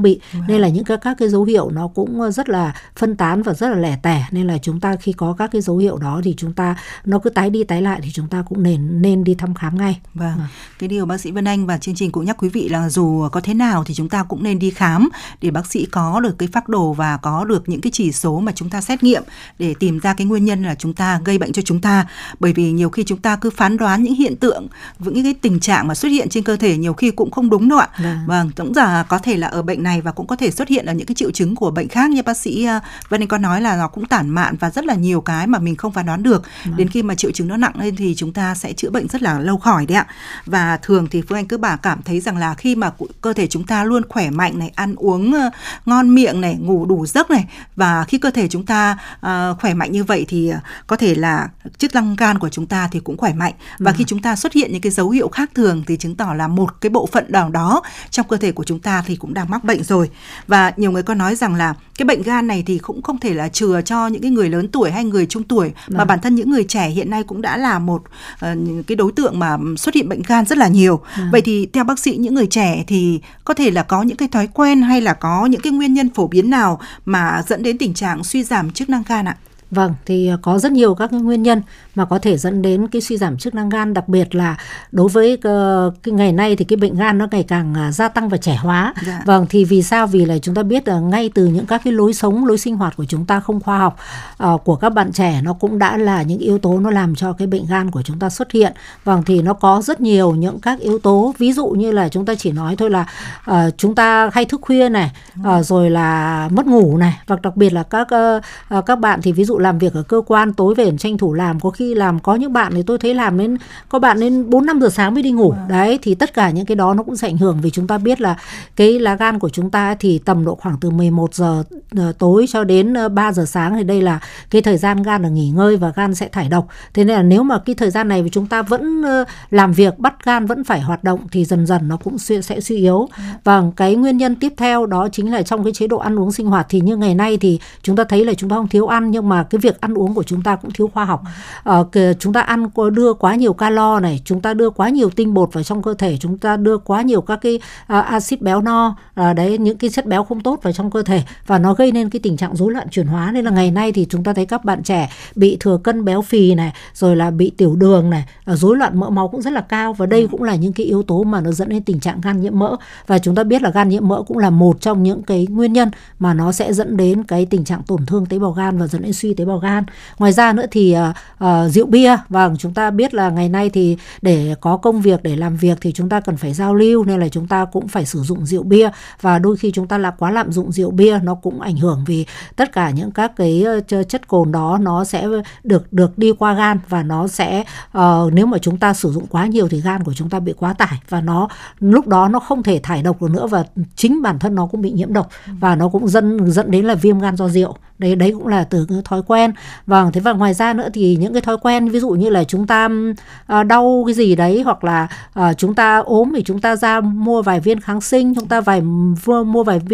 bị. Nên là những các cái dấu hiệu nó cũng rất là phân tán và rất là lẻ tẻ, nên là chúng ta khi có các cái dấu hiệu đó thì chúng ta nó cứ tái đi tái lại thì chúng ta cũng nên đi thăm khám ngay. Vâng. Cái điều bác sĩ Vân Anh và chương trình cũng nhắc quý vị là dù có thế nào thì chúng ta cũng nên đi khám để bác sĩ có được cái phác đồ và có được những cái chỉ số mà chúng ta xét nghiệm để tìm ra cái nguyên nhân là chúng ta gây bệnh cho chúng ta. Bởi vì nhiều khi chúng ta cứ phán đoán những hiện tượng, những cái tình trạng mà xuất hiện trên cơ thể nhiều khi cũng không đúng đâu ạ. Vâng, cũng là có thể là ở bệnh này và cũng có thể xuất hiện ở những cái triệu chứng của bệnh khác, như bác sĩ Vân Anh có nói là nó cũng tản mạn và rất là nhiều cái mà mình không phán đoán được. Đến khi mà triệu chứng nó nặng lên thì chúng ta sẽ chữa bệnh rất là lâu khỏi đấy ạ. Và thường thì Phương Anh cứ cảm thấy rằng là khi mà cơ thể chúng ta luôn khỏe mạnh này, ăn uống ngon miệng này, ngủ đủ giấc này, và khi cơ thể chúng ta khỏe mạnh như vậy thì có thể là chức năng gan của chúng ta thì cũng khỏe mạnh. Và khi chúng ta xuất hiện những cái dấu hiệu khác thường thì chứng tỏ là một cái bộ phận nào đó trong cơ thể của chúng ta thì cũng đang mắc bệnh rồi. Và nhiều người có nói rằng là cái bệnh gan này thì cũng không thể là chừa cho những cái người lớn tuổi hay người trung tuổi, mà bản thân những người trẻ hiện nay cũng đã là một cái đối tượng mà xuất hiện bệnh gan rất là nhiều. Vậy thì theo bác sĩ, những người trẻ thì có thể là có những cái thói quen hay là có những cái nguyên nhân phổ biến nào mà dẫn đến tình trạng suy giảm chức năng gan ạ? Vâng, thì có rất nhiều các cái nguyên nhân mà có thể dẫn đến cái suy giảm chức năng gan, đặc biệt là đối với cái ngày nay thì cái bệnh gan nó ngày càng gia tăng và trẻ hóa. Vâng, thì vì sao? Vì là chúng ta biết là ngay từ những các cái lối sống, lối sinh hoạt của chúng ta không khoa học của các bạn trẻ, nó cũng đã là những yếu tố nó làm cho cái bệnh gan của chúng ta xuất hiện. Vâng, thì nó có rất nhiều những các yếu tố, ví dụ như là chúng ta chỉ nói thôi là chúng ta hay thức khuya này, rồi là mất ngủ này, và đặc biệt là các bạn thì ví dụ làm việc ở cơ quan, tối về tranh thủ làm, có khi làm, có những bạn thì tôi thấy làm đến, có bạn đến 4-5 giờ sáng mới đi ngủ. Đấy, thì tất cả những cái đó nó cũng sẽ ảnh hưởng, vì chúng ta biết là cái lá gan của chúng ta thì tầm độ khoảng từ 11 giờ tối cho đến 3 giờ sáng thì đây là cái thời gian gan là nghỉ ngơi và gan sẽ thải độc. Thế nên là nếu mà cái thời gian này chúng ta vẫn làm việc, bắt gan vẫn phải hoạt động thì dần dần nó cũng sẽ suy yếu. Và cái nguyên nhân tiếp theo đó chính là trong cái chế độ ăn uống sinh hoạt, thì như ngày nay thì chúng ta thấy là chúng ta không thiếu ăn, nhưng mà cái việc ăn uống của chúng ta cũng thiếu khoa học. Chúng ta đưa quá nhiều calo này, chúng ta đưa quá nhiều tinh bột vào trong cơ thể, chúng ta đưa quá nhiều các cái axit béo no, đấy, những cái chất béo không tốt vào trong cơ thể, và nó gây nên cái tình trạng rối loạn chuyển hóa. Nên là ngày nay thì chúng ta thấy các bạn trẻ bị thừa cân béo phì này, rồi là bị tiểu đường này, rối loạn mỡ máu cũng rất là cao, và đây cũng là những cái yếu tố mà nó dẫn đến tình trạng gan nhiễm mỡ. Và chúng ta biết là gan nhiễm mỡ cũng là một trong những cái nguyên nhân mà nó sẽ dẫn đến cái tình trạng tổn thương tế bào gan và dẫn đến suy tế bào gan. Ngoài ra nữa thì rượu bia, vâng, chúng ta biết là ngày nay thì để có công việc, để làm việc thì chúng ta cần phải giao lưu, nên là chúng ta cũng phải sử dụng rượu bia, và đôi khi chúng ta là quá lạm dụng rượu bia, nó cũng ảnh hưởng, vì tất cả những các cái chất cồn đó nó sẽ được đi qua gan, và nó sẽ nếu mà chúng ta sử dụng quá nhiều thì gan của chúng ta bị quá tải, và lúc đó nó không thể thải độc được nữa, và chính bản thân nó cũng bị nhiễm độc, và nó cũng dẫn đến là viêm gan do rượu. Đấy cũng là từ cái thói quen. Vâng, thế và ngoài ra nữa thì những cái thói quen, ví dụ như là chúng ta đau cái gì đấy, hoặc là chúng ta ốm thì chúng ta ra mua vài viên kháng sinh, chúng ta mua vài viên